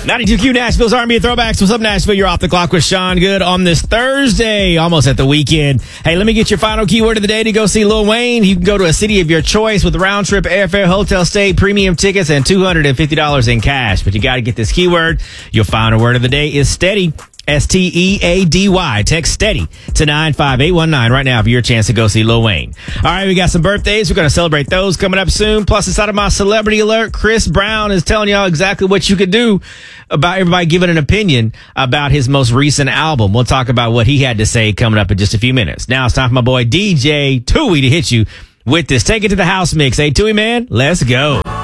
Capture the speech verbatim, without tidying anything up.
ninety-two Q Nashville's R and B Throwbacks. What's up, Nashville? You're off the clock with Sean Good on this Thursday, almost at the weekend. Hey, let me get your final keyword of the day to go see Lil Wayne. You can go to a city of your choice with round-trip airfare, hotel stay, premium tickets, and two hundred fifty dollars in cash. But you got to get this keyword. Your final word of the day is steady. S T E A D Y. Text STEADY to nine five eight one nine right now for your chance to go see Lil Wayne. All right, we got some birthdays. We're going to celebrate those coming up soon. Plus, inside of my celebrity alert, Chris Brown is telling y'all exactly what you could do about everybody giving an opinion about his most recent album. We'll talk about what he had to say coming up in just a few minutes. Now it's time for my boy D J Tui to hit you with this. Take it to the house mix. Hey, Tui, man, let's go.